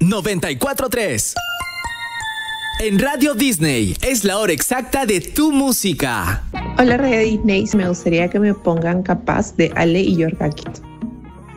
94.3. En Radio Disney es la hora exacta de tu música. Hola Radio Disney, me gustaría que me pongan Capaz de Ale y York Akit.